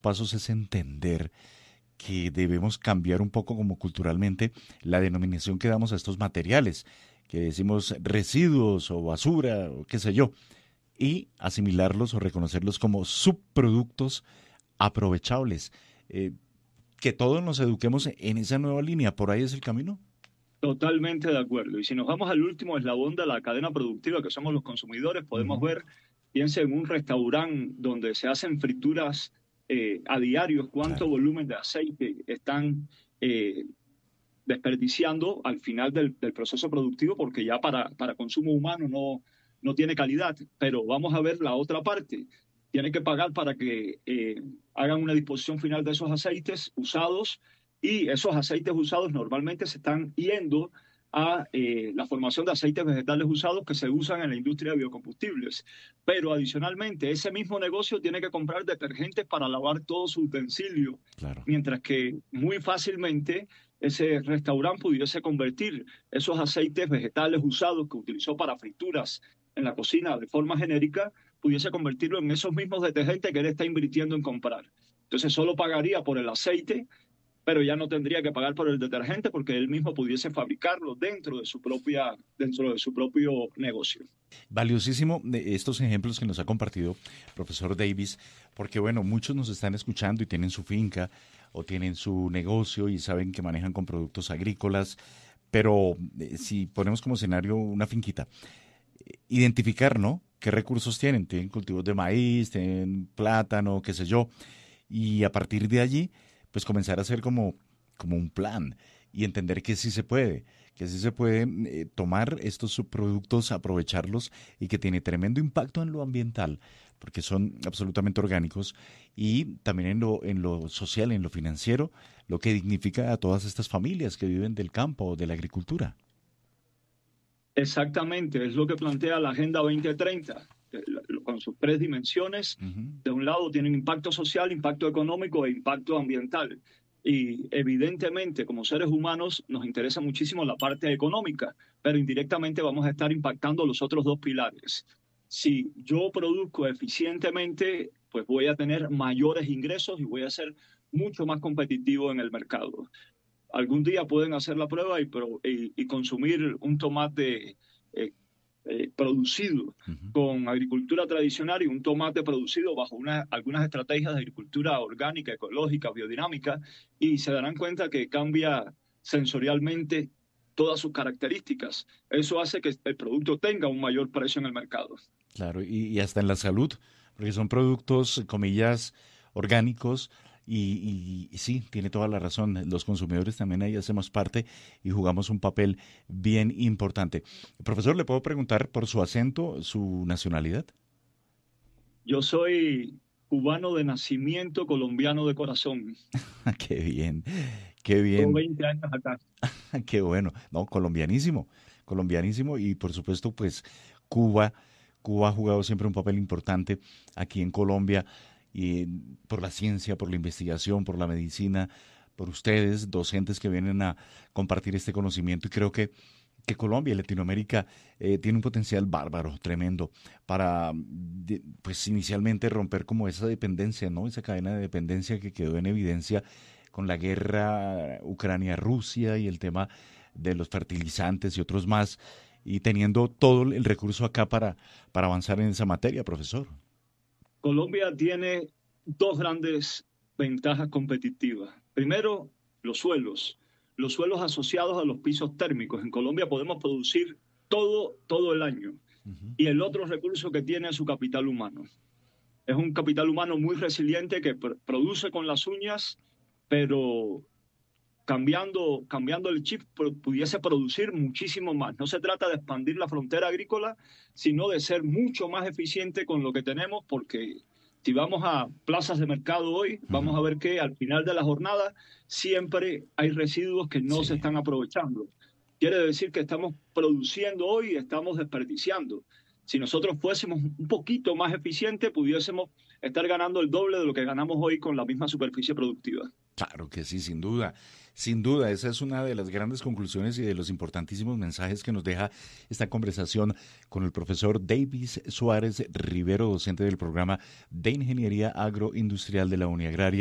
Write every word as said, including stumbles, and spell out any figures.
pasos es entender que debemos cambiar un poco como culturalmente la denominación que damos a estos materiales, que decimos residuos o basura o qué sé yo, y asimilarlos o reconocerlos como subproductos aprovechables. Eh, que todos nos eduquemos en esa nueva línea, por ahí es el camino. Totalmente de acuerdo. Y si nos vamos al último eslabón de la cadena productiva, que somos los consumidores, podemos Ujú. ver, piensa en un restaurante donde se hacen frituras eh, a diario, cuánto Claro. volumen de aceite están eh, desperdiciando al final del, del proceso productivo, porque ya para, para consumo humano no, no tiene calidad. Pero vamos a ver la otra parte. Tiene que pagar para que eh, hagan una disposición final de esos aceites usados, y esos aceites usados normalmente se están yendo a eh, la formación de aceites vegetales usados que se usan en la industria de biocombustibles. Pero adicionalmente, ese mismo negocio tiene que comprar detergentes para lavar todo su utensilio, Claro. mientras que muy fácilmente ese restaurante pudiese convertir esos aceites vegetales usados que utilizó para frituras en la cocina de forma genérica, pudiese convertirlo en esos mismos detergentes que él está invirtiendo en comprar. Entonces solo pagaría por el aceite, pero ya no tendría que pagar por el detergente porque él mismo pudiese fabricarlo dentro de su propia, dentro de su propio negocio. Valiosísimo de estos ejemplos que nos ha compartido profesor Davis, porque bueno, muchos nos están escuchando y tienen su finca o tienen su negocio y saben que manejan con productos agrícolas, pero eh, si ponemos como escenario una finquita, eh, identificar, ¿no? ¿Qué recursos tienen? Tienen cultivos de maíz, tienen plátano, qué sé yo, y a partir de allí, pues comenzar a hacer como, como un plan y entender que sí se puede, que sí se pueden eh, tomar estos subproductos, aprovecharlos y que tiene tremendo impacto en lo ambiental, porque son absolutamente orgánicos y también en lo, en lo social, en lo financiero, lo que dignifica a todas estas familias que viven del campo o de la agricultura. Exactamente, es lo que plantea la Agenda veinte treinta, eh, con sus tres dimensiones. Ujú. De un lado tienen impacto social, impacto económico e impacto ambiental. Y evidentemente, como seres humanos, nos interesa muchísimo la parte económica, pero indirectamente vamos a estar impactando los otros dos pilares. Si yo produzco eficientemente, pues voy a tener mayores ingresos y voy a ser mucho más competitivo en el mercado. Algún día pueden hacer la prueba y, pro- y- y consumir un tomate eh, eh, producido Ujú. con agricultura tradicional y un tomate producido bajo una- algunas estrategias de agricultura orgánica, ecológica, biodinámica, y se darán cuenta que cambia sensorialmente todas sus características. Eso hace que el producto tenga un mayor precio en el mercado. Claro, y, y hasta en la salud, porque son productos, comillas, orgánicos, y, y- y sí, tiene toda la razón. Los consumidores también ahí hacemos parte y jugamos un papel bien importante. Profesor, ¿le puedo preguntar por su acento, su nacionalidad? Yo soy cubano de nacimiento, colombiano de corazón. Qué bien, qué Tengo bien, veinte años acá. qué bueno. No, colombianísimo, colombianísimo, y por supuesto, pues Cuba, Cuba ha jugado siempre un papel importante aquí en Colombia, y por la ciencia, por la investigación, por la medicina, por ustedes, docentes que vienen a compartir este conocimiento. Y creo que, que Colombia y Latinoamérica eh, tiene un potencial bárbaro, tremendo, para, de- pues inicialmente romper como esa dependencia, ¿no? Esa cadena de dependencia que quedó en evidencia con la guerra Ucrania-Rusia y el tema de los fertilizantes y otros más, y teniendo todo el recurso acá para, para avanzar en esa materia, profesor. Colombia tiene dos grandes ventajas competitivas. Primero, los suelos. Los suelos asociados a los pisos térmicos. En Colombia podemos producir todo, todo el año. Ujú. Y el otro recurso que tiene es su capital humano. Es un capital humano muy resiliente que pr produce con las uñas, pero cambiando, cambiando el chip pudiese producir muchísimo más. No se trata de expandir la frontera agrícola, sino de ser mucho más eficiente con lo que tenemos, porque si vamos a plazas de mercado hoy, vamos Ujú. a ver que al final de la jornada siempre hay residuos que no se Sí. están aprovechando. Quiere decir que estamos produciendo hoy y estamos desperdiciando. Si nosotros fuésemos un poquito más eficientes, pudiésemos estar ganando el doble de lo que ganamos hoy con la misma superficie productiva. Claro que sí, sin duda. Sin duda, esa es una de las grandes conclusiones y de los importantísimos mensajes que nos deja esta conversación con el profesor Davis Suárez Rivero, docente del programa de Ingeniería Agroindustrial de la Uniagraria.